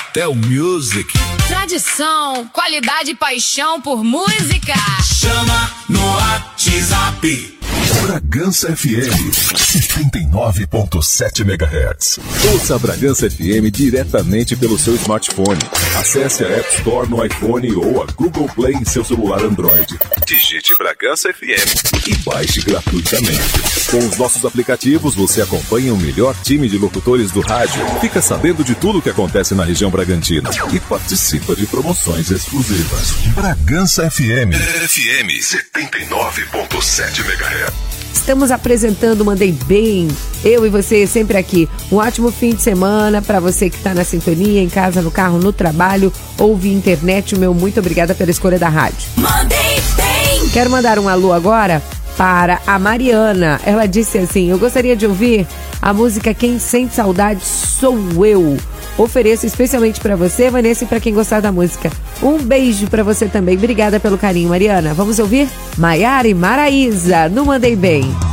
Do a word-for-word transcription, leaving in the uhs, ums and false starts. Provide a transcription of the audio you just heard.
Tel Music. Tradição, qualidade e paixão por música. Chama no WhatsApp. Bragança F M setenta e nove ponto sete megahertz. Ouça a Bragança F M diretamente pelo seu smartphone. Acesse a App Store no iPhone ou a Google Play em seu celular Android. Digite Bragança F M e baixe gratuitamente. Com os nossos aplicativos, você acompanha o melhor time de locutores do rádio, fica sabendo de tudo o que acontece na região Bragantina e participa de promoções exclusivas. Bragança F M F M setenta e nove ponto sete megahertz. Estamos apresentando Mandei Bem, eu e você sempre aqui. Um ótimo fim de semana para você que está na sintonia, em casa, no carro, no trabalho ou via internet. O meu muito obrigada pela escolha da rádio. Mandei Bem. Quero mandar um alô agora para a Mariana. Ela disse assim: eu gostaria de ouvir a música Quem Sente Saudade Sou Eu. Ofereço especialmente para você, Vanessa, e para quem gostar da música. Um beijo para você também. Obrigada pelo carinho, Mariana. Vamos ouvir Maiara e Maraísa no Mandei Bem.